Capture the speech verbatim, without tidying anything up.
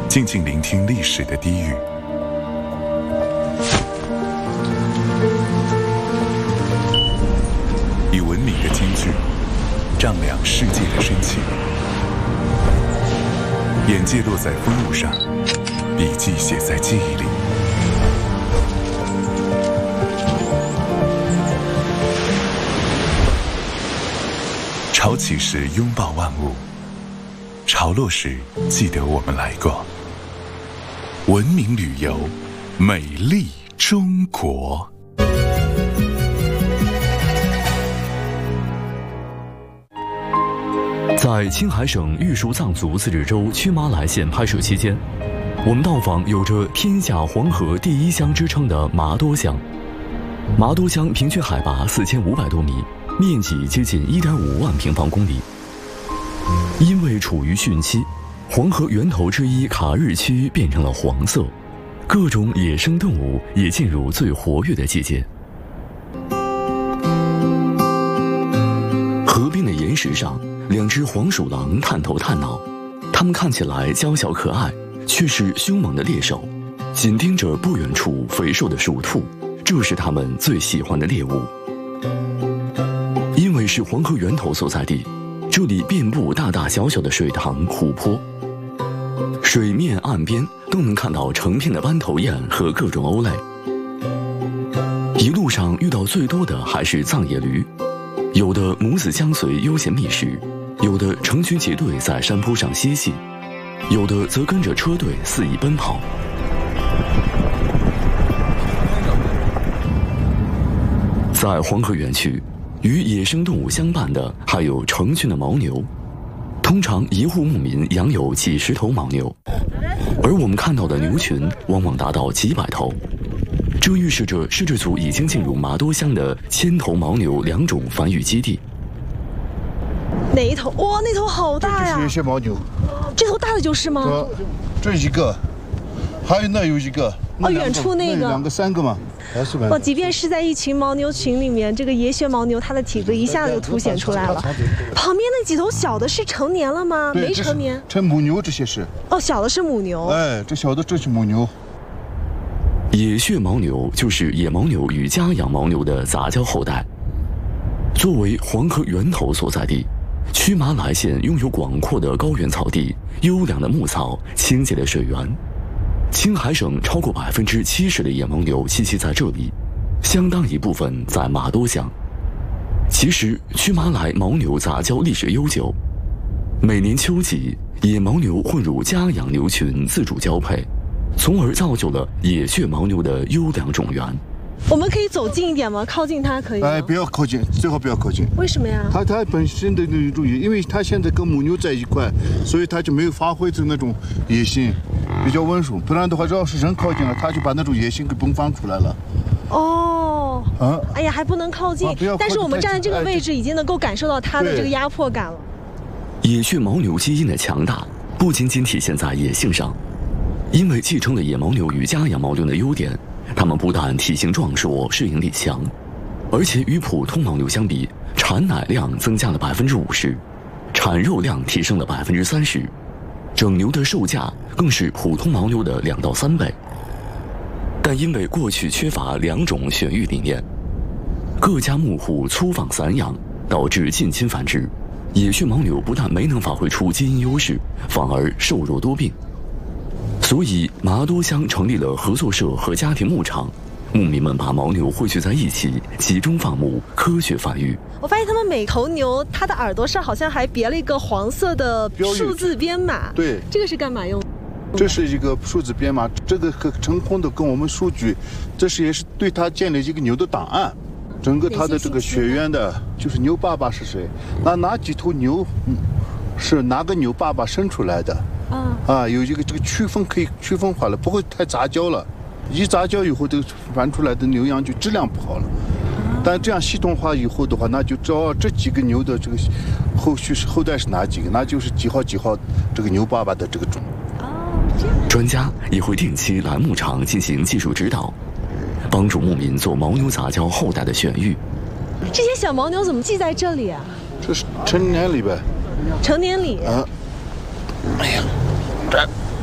静静聆听历史的低语。以文明的金句丈量世界的深情，眼界落在风物上，笔记写在记忆里。潮起时拥抱万物，潮落时记得我们来过。文明旅游，美丽中国。 在青海省玉树藏族自治州曲马来县拍摄期间，我们到访有着“天下黄河第一乡”之称的麻多乡。麻多乡平均海拔四千五百多米，面积接近一点五万平方公里。因为处于汛期，黄河源头之一卡日区变成了黄色，各种野生动物也进入最活跃的季节。河边的岩石上，两只黄鼠狼探头探脑，它们看起来娇小可爱，却是凶猛的猎手，紧盯着不远处肥硕的鼠兔，这是它们最喜欢的猎物。因为是黄河源头所在地，这里遍布大大小小的水塘、湖泊，水面岸边都能看到成片的斑头雁和各种鸥类。一路上遇到最多的还是藏野驴，有的母子相随悠闲觅食，有的成群结队在山坡上嬉戏，有的则跟着车队肆意奔跑。在黄河源区，与野生动物相伴的还有成群的牦牛，通常一户牧民养有几十头牦牛，而我们看到的牛群往往达到几百头。这预示着摄制组已经进入麻多乡的千头牦牛两种繁育基地。 哪一头？哇，那头好大呀！ 这是野牦牛。 这头大的就是吗？ 这这一个，还有那有一个。 哦，远处那个。 两个三个嘛，还是吧？ 哇，即便是在一群牦牛群里面，这个野血牦牛它的体格一下子就凸显出来了。旁边那几头小的是成年了吗？没成年。 成母牛这些是。 哦，小的是母牛。 哎，这小的这是母牛。 野血牦牛就是野牦牛与家养牦牛的杂交后代。作为黄河源头所在地，曲马来县拥有广阔的高原草地、优良的牧草、清洁的水源。青海省超过百分之七十的野牦牛栖息在这里，相当一部分在麻多乡。其实，曲马来牦牛杂交历史悠久，每年秋季，野牦牛混入家养牛群自主交配，从而造就了野血牦牛的优良种源。 我们可以走近一点吗？靠近它可以吗？ 哎，不要靠近，最好不要靠近。 为什么呀？ 它它本身的那种，因为它现在跟母牛在一块，所以它就没有发挥出那种野性，比较温顺。不然的话，要是人靠近了，它就把那种野性给迸发出来了。 哦，啊，哎呀，还不能靠近。 啊、不要靠近。 但是我们站在这个位置，已经能够感受到它的这个压迫感了。 野血牦牛基因的强大，不仅仅体现在野性上，因为继承了野牦牛与家养牦牛的优点。它们不但体型壮硕、适应力强，而且与普通牦牛相比，产奶量增加了百分之五十，产肉量提升了百分之三十，整牛的售价更是普通牦牛的两到三倍。但因为过去缺乏两种选育理念，各家牧户粗放散养，导致近亲繁殖，野血牦牛不但没能发挥出基因优势，反而瘦弱多病。所以，麻多乡成立了合作社和家庭牧场，牧民们把牦牛汇聚在一起，集中放牧，科学繁育。 我发现他们每头牛，它的耳朵上好像还别了一个黄色的数字编码。 对， 这个是干嘛用的？ 这是一个数字编码，这个成功的跟我们数据，这是也是对它建立一个牛的档案。整个它的这个血缘的，就是牛爸爸是谁，那哪几头牛是哪个牛爸爸生出来的。啊, 啊，有一个这个区分可以区分化了，不会太杂交了。一杂交以后，这个繁出来的牛羊就质量不好了。但这样系统化以后的话，那就知道这几个牛的这个后续是后代是哪几个，那就是几号几号这个牛爸爸的这个种。 专家也会定期来牧场进行技术指导，帮助牧民做牦牛杂交后代的选育。 这些小牦牛怎么记在这里啊？ 这是成年里呗。 成年里。 啊。哎呀，这。